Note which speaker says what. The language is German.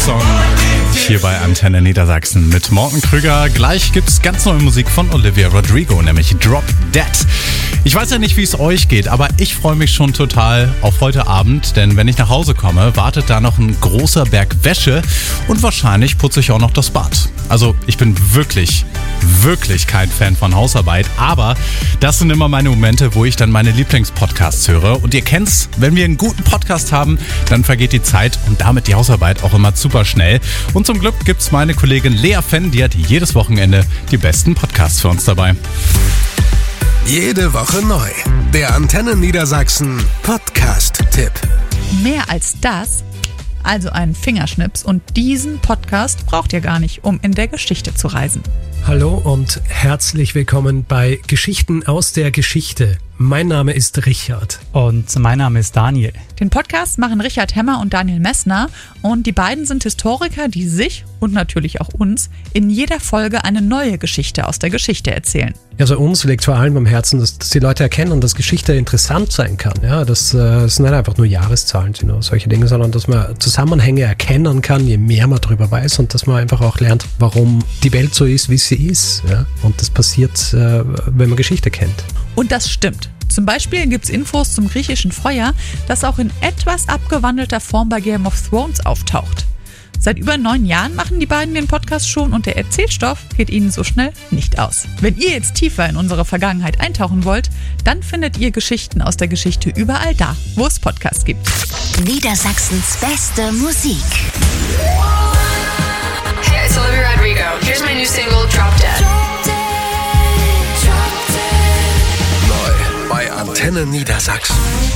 Speaker 1: Song hier bei Antenne Niedersachsen mit Morten Krüger. Gleich gibt's ganz neue Musik von Olivia Rodrigo, nämlich Drop Dead. Ich weiß ja nicht, wie es euch geht, aber ich freue mich schon total auf heute Abend, denn wenn ich nach Hause komme, wartet da noch ein großer Berg Wäsche und wahrscheinlich putze ich auch noch das Bad. Also ich bin wirklich kein Fan von Hausarbeit, aber das sind immer meine Momente, wo ich dann meine Lieblingspodcasts höre. Und ihr kennt's, wenn wir einen guten Podcast haben, dann vergeht die Zeit und damit die Hausarbeit auch immer super schnell. Und zum Glück gibt's meine Kollegin Lea Fenn, die hat jedes Wochenende die besten Podcasts für uns dabei.
Speaker 2: Jede Woche neu. Der Antenne Niedersachsen Podcast-Tipp.
Speaker 3: Mehr als das, also einen Fingerschnips, und diesen Podcast braucht ihr gar nicht, um in der Geschichte zu reisen.
Speaker 4: Hallo und herzlich willkommen bei Geschichten aus der Geschichte. Mein Name ist Richard.
Speaker 5: Und mein Name ist Daniel.
Speaker 3: Den Podcast machen Richard Hemmer und Daniel Messner und die beiden sind Historiker, die sich und natürlich auch uns in jeder Folge eine neue Geschichte aus der Geschichte erzählen.
Speaker 4: Also uns liegt vor allem am Herzen, dass die Leute erkennen, dass Geschichte interessant sein kann. Ja, das sind nicht einfach nur Jahreszahlen, solche Dinge, sondern dass man Zusammenhänge erkennen kann, je mehr man darüber weiß, und dass man einfach auch lernt, warum die Welt so ist, wie sie ist. Ja? Und das passiert, wenn man Geschichte kennt.
Speaker 3: Und das stimmt. Zum Beispiel gibt es Infos zum griechischen Feuer, das auch in etwas abgewandelter Form bei Game of Thrones auftaucht. Seit über 9 Jahren machen die beiden den Podcast schon und der Erzählstoff geht ihnen so schnell nicht aus. Wenn ihr jetzt tiefer in unsere Vergangenheit eintauchen wollt, dann findet ihr Geschichten aus der Geschichte überall da, wo es Podcasts gibt.
Speaker 6: Niedersachsens beste Musik.
Speaker 7: Hey, it's Olivia Rodrigo. Here's my new single, Drop Dead.
Speaker 2: Neu bei Antenne Niedersachsen.